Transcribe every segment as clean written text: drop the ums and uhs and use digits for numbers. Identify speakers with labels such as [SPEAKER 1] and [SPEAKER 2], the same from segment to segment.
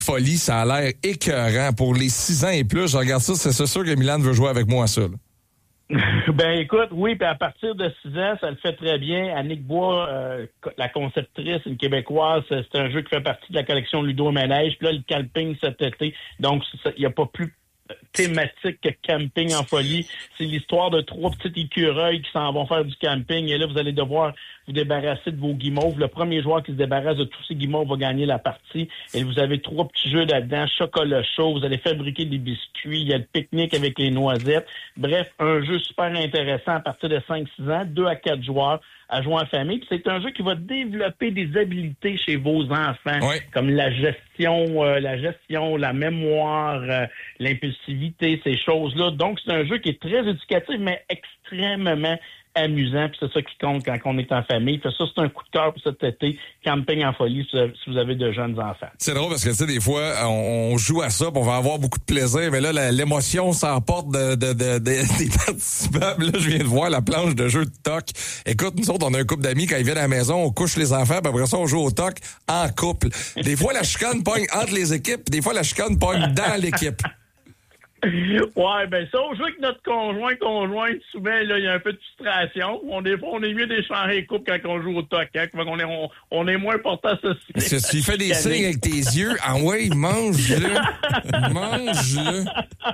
[SPEAKER 1] Folie, ça a l'air écœurant. Pour les 6 ans et plus, je regarde ça, c'est sûr que Milan veut jouer avec moi à ça.
[SPEAKER 2] Ben écoute, oui, puis à partir de 6 ans, ça le fait très bien. Annick Bois, la conceptrice, une Québécoise, c'est un jeu qui fait partie de la collection Ludo Manège. Puis là, le camping cet été, donc il n'y a pas plus thématique que camping en folie. C'est l'histoire de 3 petits écureuils qui s'en vont faire du camping. Et là, vous allez devoir vous débarrasser de vos guimauves. Le premier joueur qui se débarrasse de tous ces guimauves va gagner la partie. Et vous avez 3 petits jeux là-dedans. Chocolat chaud. Vous allez fabriquer des biscuits. Il y a le pique-nique avec les noisettes. Bref, un jeu super intéressant à partir de 5-6 ans. 2 à 4 joueurs à jouer en famille. Puis c'est un jeu qui va développer des habiletés chez vos enfants, comme la gestion, la mémoire, l'impulsivité, ces choses-là. Donc, c'est un jeu qui est très éducatif, mais extrêmement amusant, puis c'est ça qui compte quand on est en famille. Fait ça, c'est un coup de cœur pour cet été, camping en folie, si vous avez de jeunes enfants.
[SPEAKER 1] C'est drôle parce que, tu sais, des fois, on joue à ça, puis on va avoir beaucoup de plaisir, mais là, l'émotion s'emporte des participants. Là, je viens de voir la planche de jeu de toc. Écoute, nous autres, on a un couple d'amis, quand ils viennent à la maison, on couche les enfants, puis après ça, on joue au toc en couple. Des fois, la chicane pogne entre les équipes, puis des fois, la chicane pogne dans l'équipe.
[SPEAKER 2] Ouais, ben ça, on joue avec notre conjointe, souvent, là, il y a un peu de frustration. On est mieux d'échanger les couples quand on joue au toc, hein. On est moins porté à ça.
[SPEAKER 1] Il fait des signes avec tes yeux. Ah ouais, mange-le. Mange-le.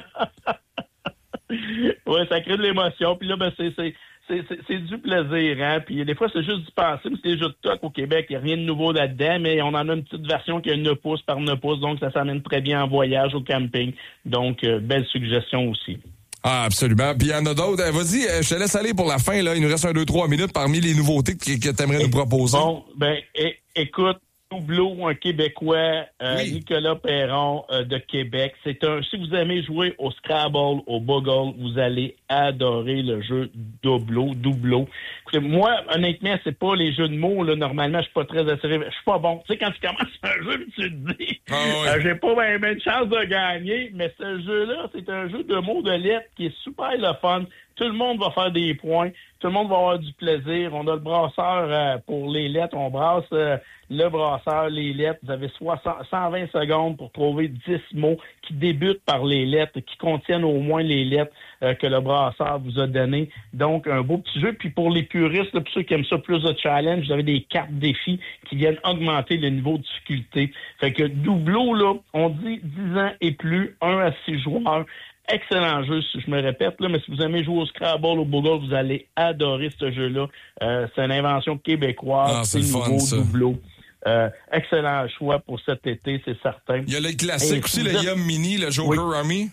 [SPEAKER 2] Ouais, ça crée de l'émotion. Puis là, ben, c'est du plaisir, hein. Puis des fois, c'est juste du passé, mais c'est des jeux de toc au Québec. Il n'y a rien de nouveau là-dedans, mais on en a une petite version qui a 9 pouces par 9 pouces, donc ça s'amène très bien en voyage, au camping. Donc, belle suggestion aussi.
[SPEAKER 1] Ah, absolument. Puis il y en a d'autres. Vas-y, je te laisse aller pour la fin, là. Il nous reste 2-3 minutes parmi les nouveautés que tu aimerais nous proposer.
[SPEAKER 2] Bon, ben, écoute, Doubleau, un Québécois, Nicolas Perron de Québec. Si vous aimez jouer au Scrabble, au Boggle, vous allez adorer le jeu Doubleau. Écoutez, moi, honnêtement, c'est pas les jeux de mots, là. Normalement, je suis pas très attiré. Je suis pas bon. Tu sais, quand tu commences un jeu, tu te dis, j'ai pas bien de chance de gagner, mais ce jeu-là, c'est un jeu de mots de lettres qui est super le fun. Tout le monde va faire des points. Tout le monde va avoir du plaisir. On a le brasseur pour les lettres. On brasse le brasseur, les lettres. Vous avez 120 secondes pour trouver 10 mots qui débutent par les lettres, qui contiennent au moins les lettres que le brasseur vous a données. Donc, un beau petit jeu. Puis pour les puristes, là, pour ceux qui aiment ça plus de challenge, vous avez des cartes défis qui viennent augmenter le niveau de difficulté. Fait que Doubleau, là, on dit 10 ans et plus, 1 à 6 joueurs. Excellent jeu, si je me répète, là, mais si vous aimez jouer au Scrabble, au Boggle, vous allez adorer ce jeu-là. C'est une invention québécoise, c'est nouveau, Doubleau. Excellent choix pour cet été, c'est certain.
[SPEAKER 1] Il y a le classique aussi, le Yum Mini, le Joker Rummy.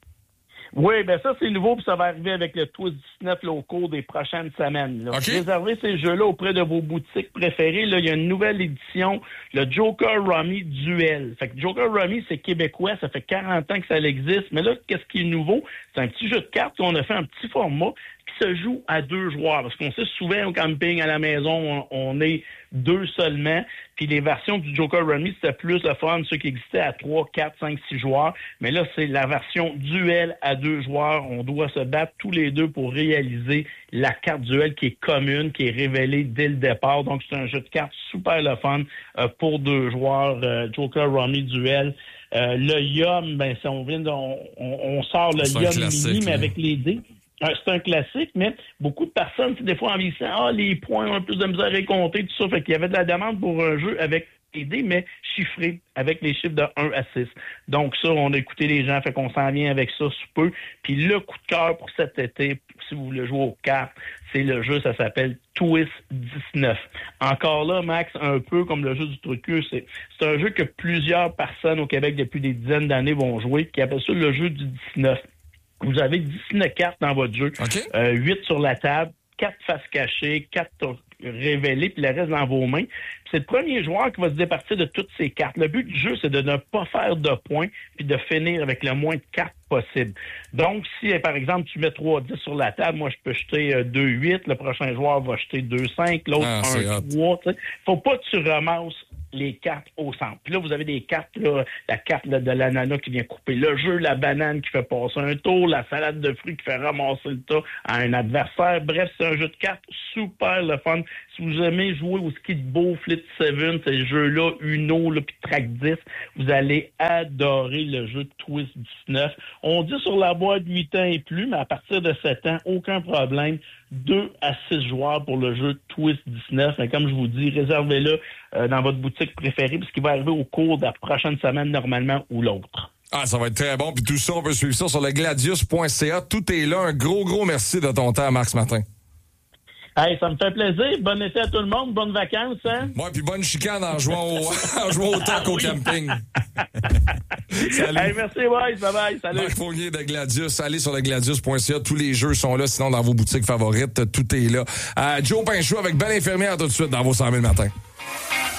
[SPEAKER 2] Oui, ben ça, c'est nouveau, puis ça va arriver avec le Twist 19 là, au cours des prochaines semaines. Là.
[SPEAKER 1] Okay.
[SPEAKER 2] Réservez ces jeux-là auprès de vos boutiques préférées. Là, il y a une nouvelle édition, le Joker Rummy Duel. Fait que Joker Rummy, c'est québécois, ça fait 40 ans que ça existe. Mais là, qu'est-ce qui est nouveau? C'est un petit jeu de cartes qu'on a fait un petit format qui se joue à 2 joueurs. Parce qu'on sait souvent au camping, à la maison, on est 2 seulement. Puis les versions du Joker Rummy, c'était plus le fun, ceux qui existaient à 3, 4, 5, 6 joueurs. Mais là, c'est la version duel à 2 joueurs. On doit se battre tous les deux pour réaliser la carte duel qui est commune, qui est révélée dès le départ. Donc, c'est un jeu de cartes super le fun pour 2 joueurs. Joker Rummy Duel. Le Yum, ben, si on sort le Yum Mini, mais avec les dés. C'est un classique, mais beaucoup de personnes, des fois, en vieillissant, les points ont un plus de misère à compter, tout ça. Fait qu'il y avait de la demande pour un jeu avec des dés, mais chiffré, avec les chiffres de 1 à 6. Donc ça, on a écouté les gens, fait qu'on s'en vient avec ça sous peu. Puis le coup de cœur pour cet été, si vous voulez jouer aux cartes, c'est le jeu, ça s'appelle Twist 19. Encore là, Max, un peu comme le jeu du truqueux, c'est un jeu que plusieurs personnes au Québec depuis des dizaines d'années vont jouer, qui appelle ça le jeu du 19. Vous avez 19 cartes dans votre jeu, 8 sur la table, 4 faces cachées, 4 révélées, puis le reste dans vos mains. Puis c'est le premier joueur qui va se départir de toutes ces cartes. Le but du jeu, c'est de ne pas faire de points, puis de finir avec le moins de cartes possible. Donc, si, par exemple, tu mets 3-10 sur la table, moi, je peux jeter 2-8, le prochain joueur va jeter 2-5, l'autre 1-3. Faut pas que tu ramasses les cartes au centre. Puis là, vous avez des cartes, là, la carte là, de l'ananas qui vient couper le jeu, la banane qui fait passer un tour, la salade de fruits qui fait ramasser le tas à un adversaire. Bref, c'est un jeu de cartes super le fun. Si vous aimez jouer au ski de beau, flip Split 7, ces jeux-là, Uno, là, puis Track 10, vous allez adorer le jeu de Twist 19. On dit sur la boîte 8 ans et plus, mais à partir de 7 ans, aucun problème. 2 à 6 joueurs pour le jeu Twist 19. Mais comme je vous dis, réservez-le dans votre boutique préférée, parce qu'il va arriver au cours de la prochaine semaine, normalement, ou l'autre.
[SPEAKER 1] Ah, ça va être très bon. Puis tout ça, on peut suivre ça sur le gladius.ca. Tout est là. Un gros merci de ton temps, Marc, ce matin.
[SPEAKER 2] Hey, ça me fait plaisir. Bon été à tout le monde. Bonnes vacances, hein?
[SPEAKER 1] Ouais, puis bonne chicane en jouant au tac au camping. Salut.
[SPEAKER 2] Hey, merci, boys. Bye-bye. Salut.
[SPEAKER 1] Marc Fournier de Gladius. Allez sur le gladius.ca. Tous les jeux sont là. Sinon, dans vos boutiques favorites, tout est là. Joe Pinchot avec Belle Infirmière tout de suite dans vos 100 000 matins.